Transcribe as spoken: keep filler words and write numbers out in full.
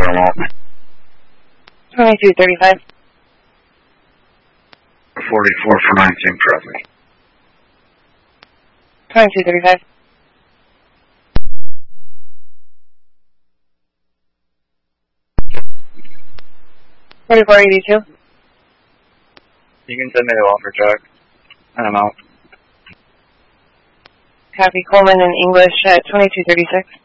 I'm out. twenty-two thirty-five. forty-four for nineteen traffic. twenty-two thirty-five. forty-four eighty-two. You can send me the offer track, and I'm out. Copy. Coleman in English at twenty-two thirty-six.